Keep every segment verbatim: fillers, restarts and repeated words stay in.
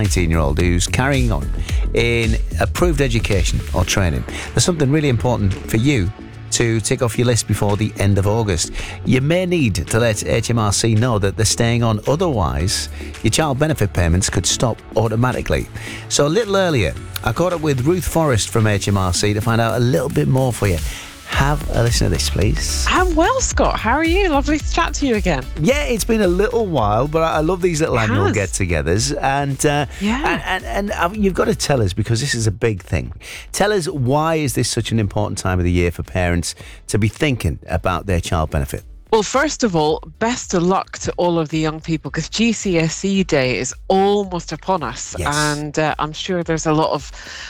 nineteen-year-old who's carrying on in approved education or training, there's something really important for you to tick off your list before the end of August. You may need to let H M R C know that they're staying on, otherwise your child benefit payments could stop automatically. So a little earlier, I caught up with Ruth Forrest from H M R C to find out a little bit more for you. Have a listen to this, please. I'm well, Scott. How are you? Lovely to chat to you again. Yeah, it's been a little while, but I love these little It annual has. get-togethers. And, uh, Yeah. and, and, and uh, you've got to tell us, because this is a big thing. Tell us, why is this such an important time of the year for parents to be thinking about their child benefit? Well, first of all, best of luck to all of the young people, because G C S E Day is almost upon us. Yes. And uh, I'm sure there's a lot of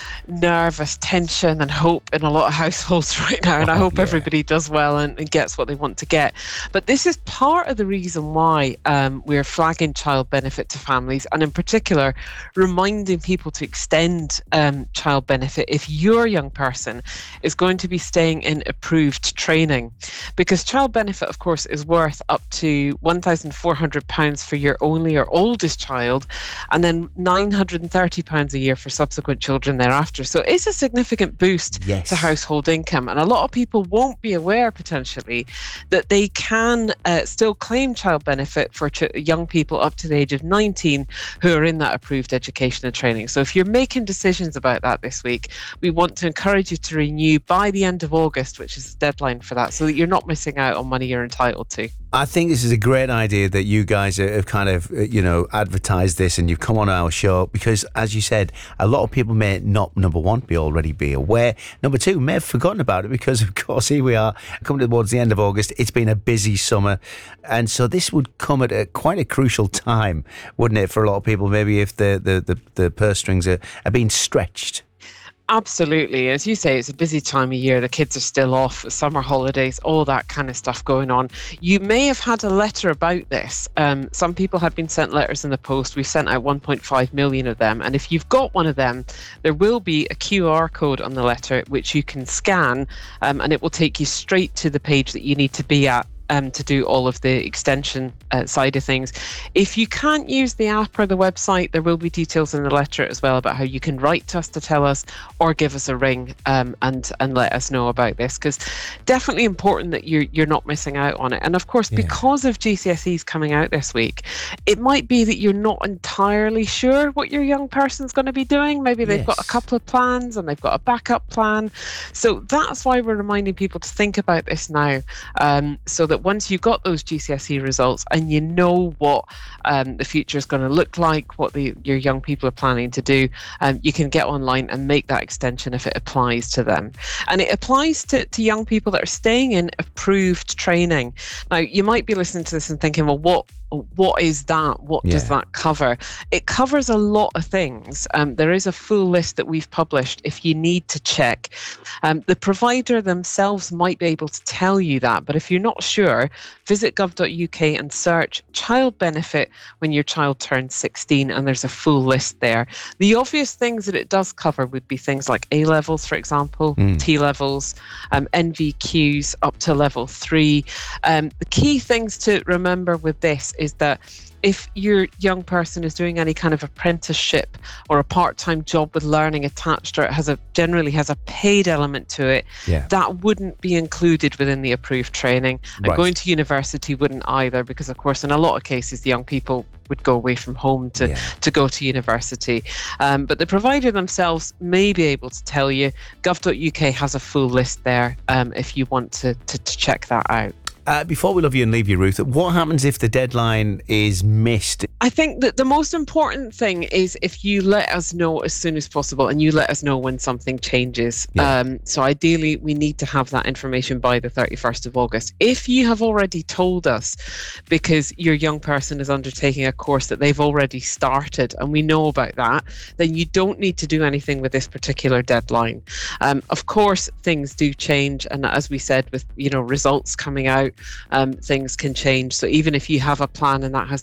nervous tension and hope in a lot of households right now, and I Oh, hope yeah. everybody does well and, and gets what they want to get. But this is part of the reason why um, we're flagging child benefit to families, and in particular reminding people to extend um, child benefit if your young person is going to be staying in approved training, because child benefit, of course, is worth up to one thousand four hundred pounds for your only or oldest child, and then nine hundred thirty pounds a year for subsequent children thereafter. So it's a significant boost Yes. to household income. And a lot of people won't be aware, potentially, that they can uh, still claim child benefit for ch- young people up to the age of nineteen who are in that approved education and training. So if you're making decisions about that this week, we want to encourage you to renew by the end of August, which is the deadline for that, so that you're not missing out on money you're entitled to. I think this is a great idea that you guys have kind of, uh, you know, advertised this and you've come on our show, because, as you said, a lot of people may not, number one, be already be aware. Number two, may have forgotten about it because, of course, here we are coming towards the end of August. It's been a busy summer. And so this would come at a, quite a crucial time, wouldn't it, for a lot of people, maybe if the, the, the, the purse strings are, are being stretched. Absolutely. As you say, it's a busy time of year. The kids are still off, summer holidays, all that kind of stuff going on. You may have had a letter about this. Um, some people have been sent letters in the post. We've sent out one point five million of them. And if you've got one of them, there will be a Q R code on the letter which you can scan, um, and it will take you straight to the page that you need to be at Um, to do all of the extension uh, side of things. If you can't use the app or the website, there will be details in the letter as well about how you can write to us to tell us, or give us a ring um, and and let us know about this, because definitely important that you're you're not missing out on it. And of course, Yeah. because of G C S Es coming out this week, it might be that you're not entirely sure what your young person's going to be doing. Maybe they've got a Yes. couple of plans and they've got a backup plan. So that's why we're reminding people to think about this now, um, so that once you've got those G C S E results and you know what um, the future is going to look like, what the, your young people are planning to do, um, you can get online and make that extension if it applies to them. And it applies to, to young people that are staying in approved training. Now, you might be listening to this and thinking, well, what what is that? What does Yeah. that cover? It covers a lot of things. Um, there is a full list that we've published if you need to check. Um, the provider themselves might be able to tell you that, but if you're not sure, visit gov dot U K and search child benefit when your child turns sixteen, and there's a full list there. The obvious things that it does cover would be things like A levels, for example, Mm. T levels, um, N V Qs up to level three. Um, the key things to remember with this is that if your young person is doing any kind of apprenticeship or a part-time job with learning attached, or it has a generally has a paid element to it, Yeah. that wouldn't be included within the approved training. And Right. going to university wouldn't either, because of course in a lot of cases the young people would go away from home to, Yeah. to go to university. Um, but the provider themselves may be able to tell you. gov dot U K has a full list there um, if you want to, to, to check that out. Uh, before we love you and leave you, Ruth, what happens if the deadline is missed? I think that the most important thing is if you let us know as soon as possible, and you let us know when something changes. Yeah. Um, so ideally, we need to have that information by the thirty-first of August. If you have already told us, because your young person is undertaking a course that they've already started, and we know about that, then you don't need to do anything with this particular deadline. Um, of course, things do change, and as we said, with you know results coming out, um, things can change. So even if you have a plan and that has